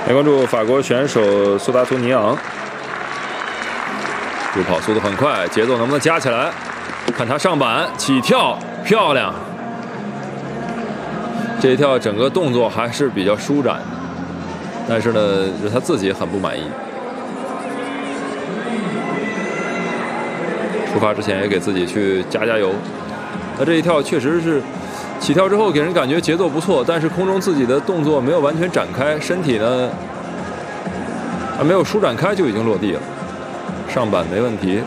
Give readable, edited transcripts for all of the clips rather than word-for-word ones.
来关注法国选手苏达图尼昂，助跑速度很快，节奏能不能加起来？看他上板起跳，漂亮！这一跳整个动作还是比较舒展的，但是呢，他自己很不满意。出发之前也给自己去加油。那这一跳确实是起跳之后给人感觉节奏不错，但是空中自己的动作没有完全展开，身体呢还没有舒展开就已经落地了。上板没问题。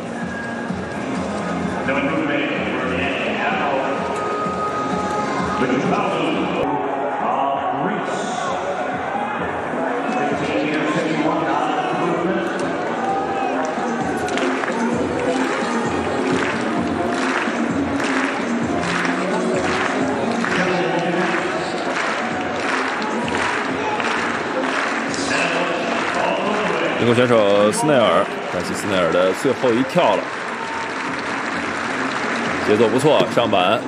英国选手斯内尔，但是斯内尔的最后一跳了，节奏不错，上板，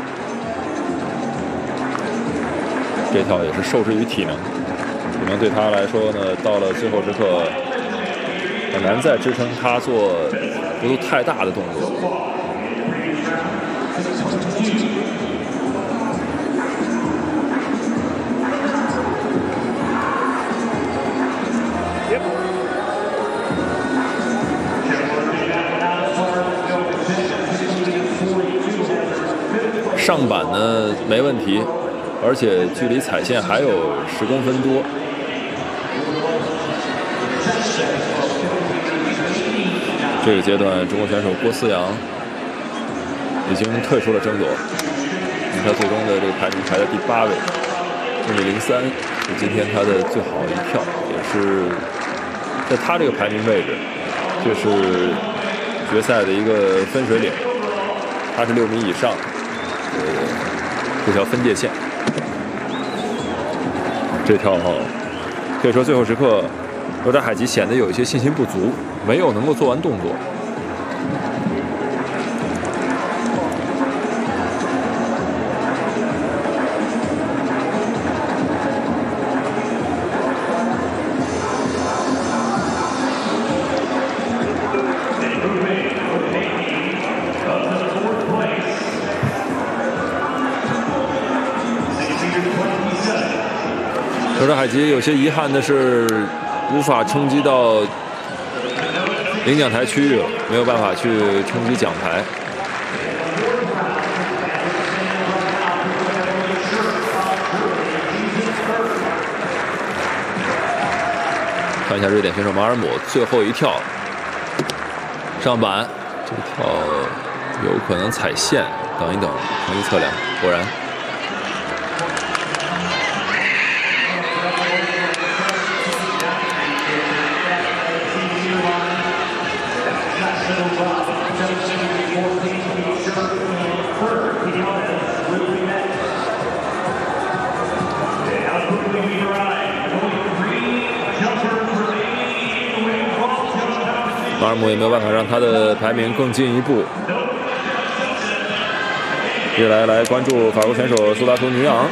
这跳也是受制于体能，体能对他来说呢，到了最后时刻很难再支撑他做幅度太大的动作。上板呢没问题，而且距离彩线还有10公分多。这个阶段，中国选手郭思阳已经退出了争夺，他最终的这个排名排在第8位，1米03，是今天他的最好一跳，也是在他这个排名位置，这是决赛的一个分水岭，他是6米以上。这条分界线，这跳可以说最后时刻，罗扎海吉显得有一些信心不足，没有能够做完动作。罗扎海吉有些遗憾的是，无法冲击到领奖台区域了，没有办法去冲击奖台。看一下瑞典选手马尔姆最后一跳，上板，这跳有可能踩线，等一等，重新测量，果然。马尔姆也没有办法让他的排名更进一步。接下来关注法国选手苏达图尼昂。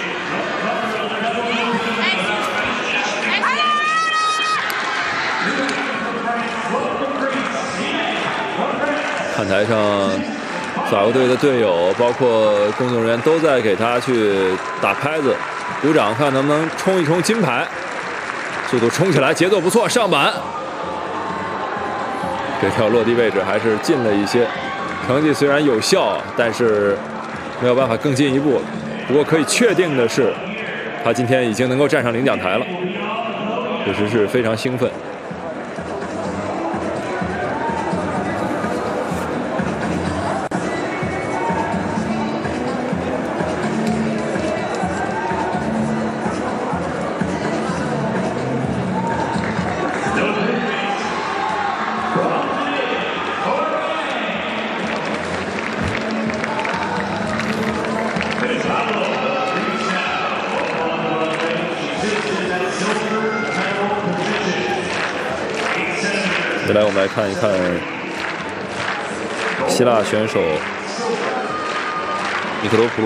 看台上，法国队的队友包括工作人员都在给他去打拍子、鼓掌，看能不能冲一冲金牌。速度冲起来，节奏不错，上板。这条落地位置还是近了一些，成绩虽然有效，但是没有办法更进一步。不过可以确定的是，他今天已经能够站上领奖台了，确实是非常兴奋。接下来我们来看一看希腊选手尼克罗普鲁。